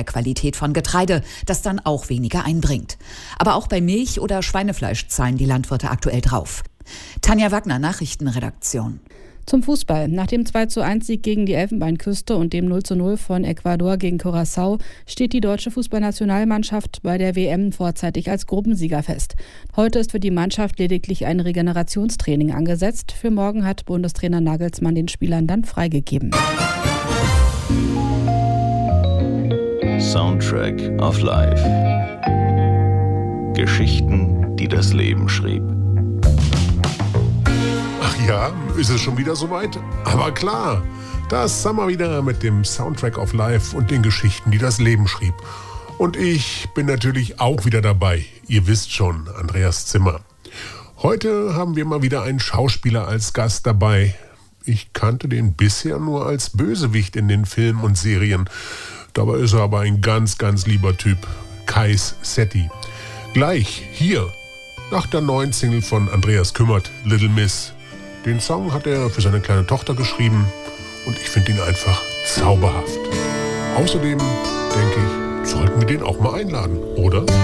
Qualität von Getreide, das dann auch weniger einbringt. Aber auch bei Milch oder Schweinefleisch zahlen die Landwirte aktuell drauf. Tanja Wagner, Nachrichtenredaktion. Zum Fußball. Nach dem 2:1-Sieg gegen die Elfenbeinküste und dem 0:0 von Ecuador gegen Curaçao steht die deutsche Fußballnationalmannschaft bei der WM vorzeitig als Gruppensieger fest. Heute ist für die Mannschaft lediglich ein Regenerationstraining angesetzt. Für morgen hat Bundestrainer Nagelsmann den Spielern dann freigegeben. Soundtrack of Life. Geschichten, die das Leben schrieb. Ach ja, ist es schon wieder soweit? Aber klar, das haben wir wieder mit dem Soundtrack of Life und den Geschichten, die das Leben schrieb. Und ich bin natürlich auch wieder dabei. Ihr wisst schon, Andreas Zimmer. Heute haben wir mal wieder einen Schauspieler als Gast dabei. Ich kannte den bisher nur als Bösewicht in den Filmen und Serien. Dabei ist er aber ein ganz, ganz lieber Typ. Kais Setti. Gleich hier, nach der neuen Single von Andreas Kümmert, Little Miss. Den Song hat er für seine kleine Tochter geschrieben und ich finde ihn einfach zauberhaft. Außerdem denke ich, sollten wir den auch mal einladen, oder?